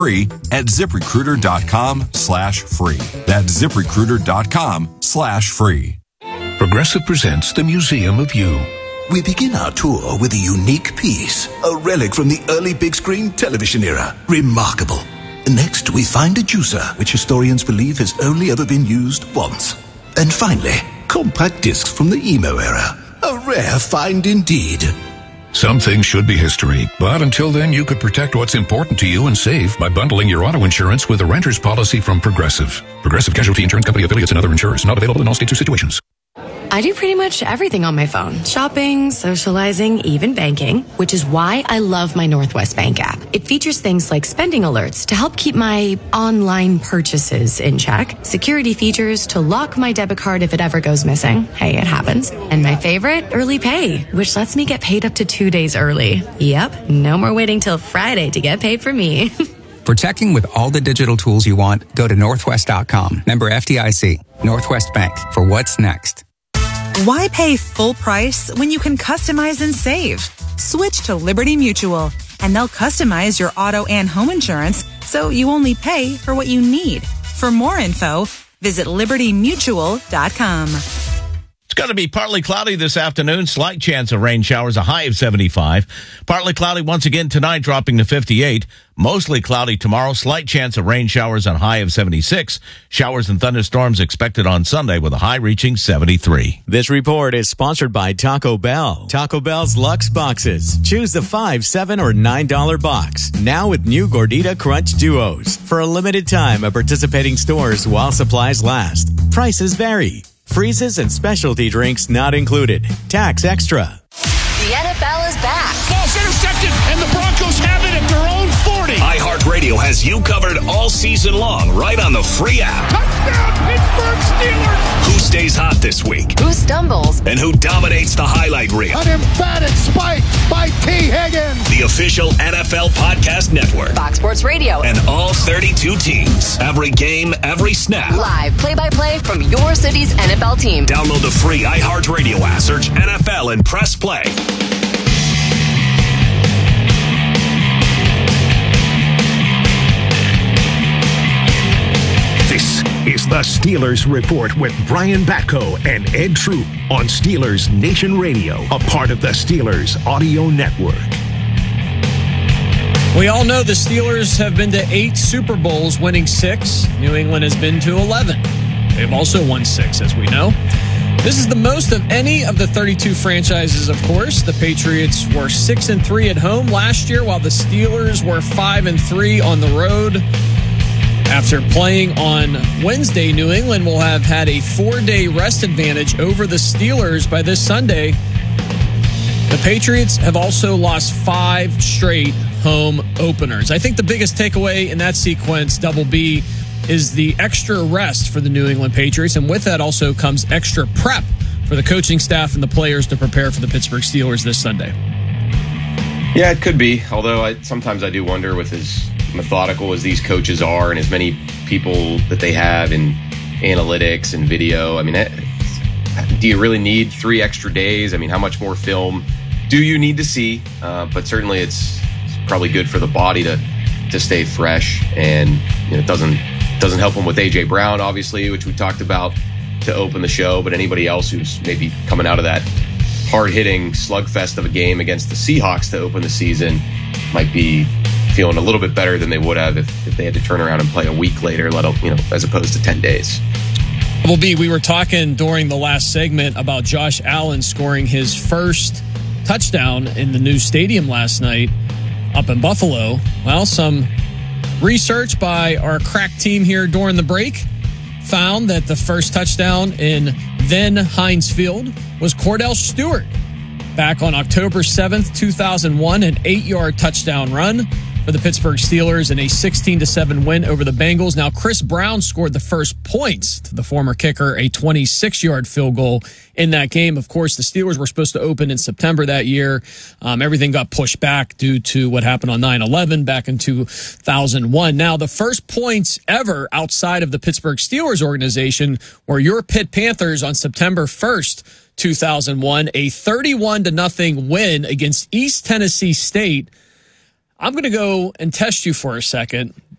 free at ZipRecruiter.com/free. That's ZipRecruiter.com/free. Progressive presents the Museum of You. We begin our tour with a unique piece, a relic from the early big screen television era. Remarkable. Next, we find a juicer, which historians believe has only ever been used once. And finally, compact discs from the emo era. A rare find indeed. Some things should be history, but until then, you could protect what's important to you and save by bundling your auto insurance with a renter's policy from Progressive. Progressive Casualty Insurance Company affiliates and other insurers. Not available in all states or situations. I do pretty much everything on my phone. Shopping, socializing, even banking, which is why I love my Northwest Bank app. It features things like spending alerts to help keep my online purchases in check, security features to lock my debit card if it ever goes missing. Hey, it happens. And my favorite, early pay, which lets me get paid up to 2 days early. Yep, no more waiting till Friday to get paid for me. For checking with all the digital tools you want, go to Northwest.com. Member FDIC. Northwest Bank. For what's next. Why pay full price when you can customize and save? Switch to Liberty Mutual, and they'll customize your auto and home insurance so you only pay for what you need. For more info, visit libertymutual.com. It's going to be partly cloudy this afternoon. Slight chance of rain showers, a high of 75. Partly cloudy once again tonight, dropping to 58. Mostly cloudy tomorrow. Slight chance of rain showers and high of 76. Showers and thunderstorms expected on Sunday with a high reaching 73. This report is sponsored by Taco Bell. Taco Bell's Luxe Boxes. Choose the $5, $7, or $9 box. Now with new Gordita Crunch Duos. For a limited time at participating stores while supplies last. Prices vary. Freezes and specialty drinks not included. Tax extra. The NFL is back. Ball's intercepted, and the Broncos have it at their own 40. iHeartRadio has you covered all season long, right on the free app. Touchdown, Pittsburgh Steelers. Who stays hot this week? Who stumbles? And who dominates the highlight reel? An emphatic spike by T. Higgins. The official NFL podcast network. Fox Sports Radio. And all 32 teams. Every game, every snap. Live play-by-play from your city's NFL team. Download the free iHeartRadio app. Search NFL and press play. This is the Steelers Report with Brian Batko and Ed Troop on Steelers Nation Radio, a part of the Steelers Audio Network. We all know the Steelers have been to 8 Super Bowls, winning 6. New England has been to 11. They've also won 6, as we know. This is the most of any of the 32 franchises, of course. The Patriots were 6-3 at home last year, while the Steelers were 5-3 on the road. After playing on Wednesday, New England will have had a 4-day rest advantage over the Steelers by this Sunday. The Patriots have also lost 5 straight home openers. I think the biggest takeaway in that sequence, Double B, is the extra rest for the New England Patriots, and with that also comes extra prep for the coaching staff and the players to prepare for the Pittsburgh Steelers this Sunday. Yeah, it could be, although sometimes I do wonder with as methodical as these coaches are and as many people that they have in analytics and video, I mean, do you really need 3 extra days? I mean, how much more film do you need to see? But certainly it's probably good for the body to stay fresh, and it doesn't help them with A.J. Brown, obviously, which we talked about to open the show, but anybody else who's maybe coming out of that hard-hitting slugfest of a game against the Seahawks to open the season might be feeling a little bit better than they would have if they had to turn around and play a week later, as opposed to 10 days. Well, B, we were talking during the last segment about Josh Allen scoring his first touchdown in the new stadium last night up in Buffalo. Well, some research by our crack team here during the break found that the first touchdown in then Heinz Field was Cordell Stewart back on October 7th, 2001, an 8-yard touchdown run for the Pittsburgh Steelers in a 16-7 win over the Bengals. Now, Chris Brown scored the first points to the former kicker, a 26-yard field goal in that game. Of course, the Steelers were supposed to open in September that year. Everything got pushed back due to what happened on 9/11 back in 2001. Now, the first points ever outside of the Pittsburgh Steelers organization were your Pitt Panthers on September 1st, 2001, a 31-0 win against East Tennessee State. I'm going to go and test you for a second.